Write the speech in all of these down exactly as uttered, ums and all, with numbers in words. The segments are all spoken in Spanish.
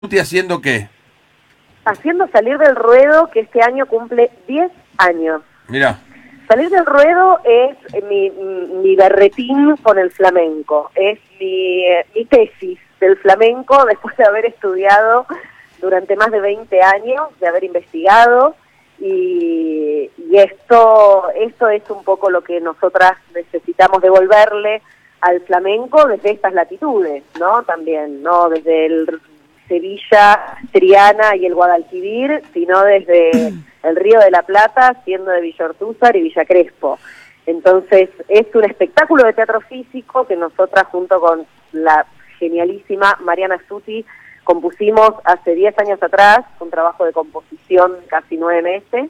¿Estoy haciendo qué? Haciendo Salir del Ruedo, que este año cumple diez años. Mirá. Salir del Ruedo es mi, mi berretín con el flamenco, es mi, mi tesis del flamenco después de haber estudiado durante más de veinte años, de haber investigado, y, y esto, esto es un poco lo que nosotras necesitamos devolverle al flamenco desde estas latitudes, ¿no? También, ¿no? Desde el Sevilla, Triana y el Guadalquivir, sino desde el Río de la Plata, siendo de Villa Ortúzar y Villa Crespo. Entonces, es un espectáculo de teatro físico que nosotras, junto con la genialísima Mariana Suti, compusimos hace diez años atrás, un trabajo de composición casi nueve meses,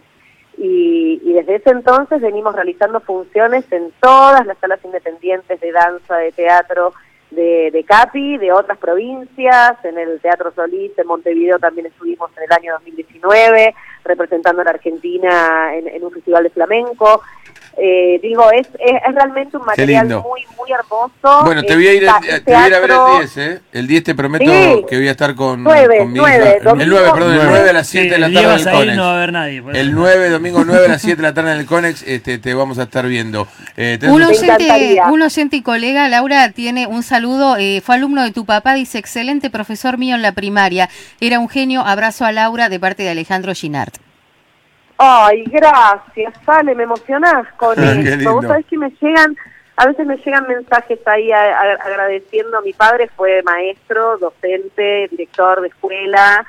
y, y desde ese entonces venimos realizando funciones en todas las salas independientes de danza, de teatro, de, de Capi, de otras provincias. En el Teatro Solís, en Montevideo, también estuvimos en el año dos mil diecinueve, representando a la Argentina en, en un festival de flamenco. Eh, digo, es, es, es realmente un material muy muy hermoso. Bueno, te voy a ir, el, el, te voy a, ir a ver el diez, ¿eh? El diez te prometo sí. que voy a estar con, nueve, con mi nueve, hija. El nueve, perdón, el nueve a las siete sí, de la tarde en el Conex. No va a haber nadie. El nueve, domingo nueve a las siete de la tarde en el Conex, este, te vamos a estar viendo. Eh, un, oyente, un oyente y colega, Laura, tiene un saludo, eh, fue alumno de tu papá, dice, excelente profesor mío en la primaria, era un genio, abrazo a Laura de parte de Alejandro Ginart. Ay, gracias, Sale, me emocionás con esto. Vos sabés que me llegan, a veces me llegan mensajes ahí a, a, agradeciendo. Mi padre fue maestro, docente, director de escuela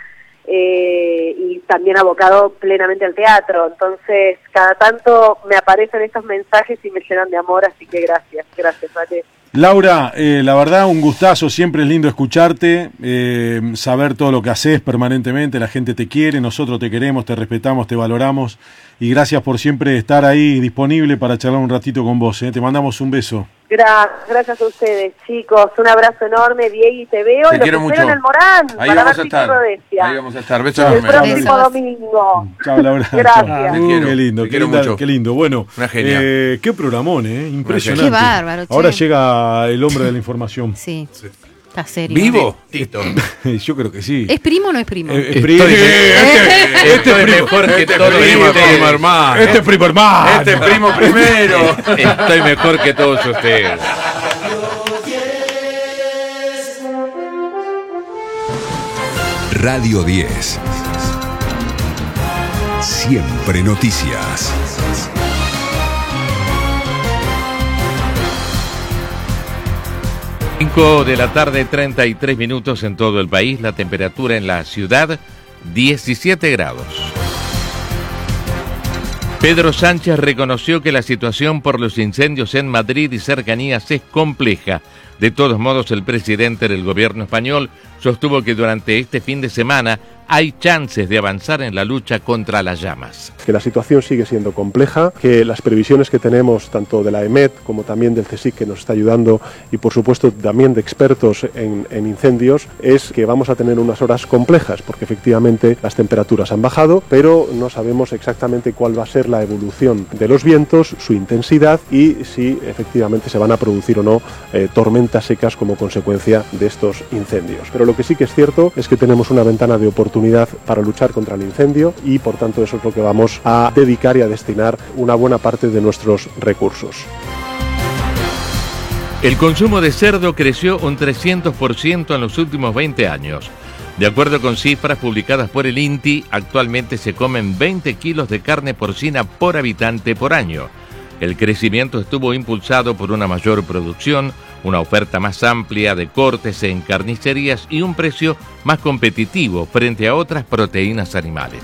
eh, y también abocado plenamente al teatro. Entonces, cada tanto me aparecen estos mensajes y me llenan de amor, así que gracias, gracias, Sale. Laura, eh, la verdad un gustazo, siempre es lindo escucharte, eh, saber todo lo que haces permanentemente, la gente te quiere, nosotros te queremos, te respetamos, te valoramos y gracias por siempre estar ahí disponible para charlar un ratito con vos, eh. Te mandamos un beso. Gracias, gracias a ustedes, chicos, un abrazo enorme, Diego, te veo te y lo quiero espero mucho. en el Morán, ahí para vamos ver a estar, Rodesia. ahí vamos a estar, besos el enormes. próximo domingo. Chao, Laura. Gracias. Chao. Te Uh, quiero, qué lindo, te qué, quiero linda, mucho. qué lindo. Bueno, una genia. Eh, qué programón, eh, impresionante. Qué bárbaro, che. Ahora llega el hombre de la información. Sí. sí. Está serio. ¿Vivo? Tito. Yo creo que sí. ¿Es primo o no es primo? Eh, es primo. Este, este es mejor que este todos primo, ustedes. primo hermano. Este es primo hermano. Este es primo primero. Estoy mejor que todos ustedes. Radio diez. Siempre noticias. cinco de la tarde, treinta y tres minutos en todo el país. La temperatura en la ciudad, diecisiete grados. Pedro Sánchez reconoció que la situación por los incendios en Madrid y cercanías es compleja. De todos modos, el presidente del gobierno español sostuvo que durante este fin de semana hay chances de avanzar en la lucha contra las llamas. Que la situación sigue siendo compleja, que las previsiones que tenemos tanto de la EMET como también del CSIC, que nos está ayudando, y por supuesto también de expertos en, en incendios, es que vamos a tener unas horas complejas, porque efectivamente las temperaturas han bajado, pero no sabemos exactamente cuál va a ser la evolución de los vientos, su intensidad y si efectivamente se van a producir o no eh, tormentas secas como consecuencia de estos incendios. Pero lo que sí que es cierto es que tenemos una ventana de oportunidad para luchar contra el incendio y por tanto eso es lo que vamos a dedicar y a destinar una buena parte de nuestros recursos. El consumo de cerdo creció un trescientos por ciento en los últimos veinte años. De acuerdo con cifras publicadas por el INTI, actualmente se comen veinte kilos de carne porcina por habitante por año. El crecimiento estuvo impulsado por una mayor producción, una oferta más amplia de cortes en carnicerías y un precio más competitivo frente a otras proteínas animales.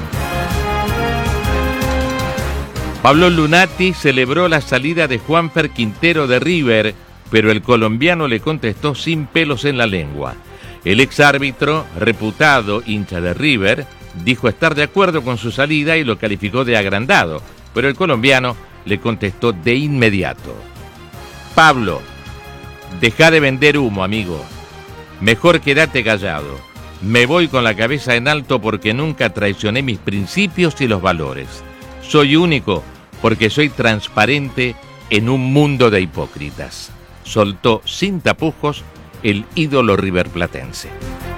Pablo Lunati celebró la salida de Juanfer Quintero de River, pero el colombiano le contestó sin pelos en la lengua. El exárbitro, reputado hincha de River, dijo estar de acuerdo con su salida y lo calificó de agrandado, pero el colombiano le contestó de inmediato: Pablo, deja de vender humo, amigo. Mejor quédate callado. Me voy con la cabeza en alto porque nunca traicioné mis principios y los valores. Soy único porque soy transparente en un mundo de hipócritas. Soltó sin tapujos el ídolo riverplatense.